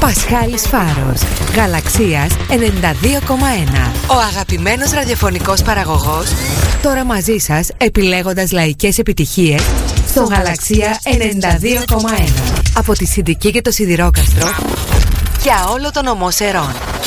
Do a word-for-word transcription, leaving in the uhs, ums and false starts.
Πασχάλης Φάρος, Γαλαξίας ενενήντα δύο κόμμα ένα. Ο αγαπημένος ραδιοφωνικός παραγωγός, τώρα μαζί σας επιλέγοντας λαϊκές επιτυχίες στο Γαλαξία ενενήντα δύο κόμμα ένα. Από τη Συντική και το Σιδηρόκαστρο για όλο τον ομό Σερών.